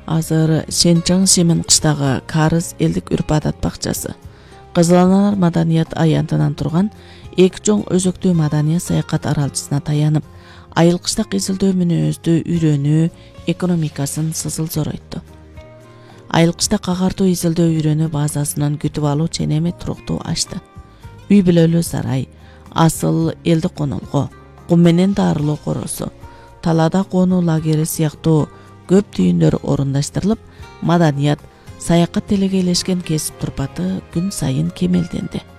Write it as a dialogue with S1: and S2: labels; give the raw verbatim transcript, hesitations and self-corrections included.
S1: Азыр Шенчаң Шимен кыштагы Карыз элдик үрп адат бакчасы. Кызыланар маданият аянтынан турган эки чоң өзөктүү маданият саякат аралчысына таянып, айыл кыштак изилдөө мүнөздү үйрөнүү, экономикасын сызыл зоройту. Айыл кыштак агартуу изилдөө үйрөнүү базасынан күтүп алуу ченеми туруктуу ачты. Үй бүлөлүү сарай, асыл элди конолго, кум менен дарылоо коросу, талада конуу лагери сыяктуу көп түйүндөр орундаштырылып, маданият, саякат делегейлешкен кесип турпаты күн сайын кемелденди.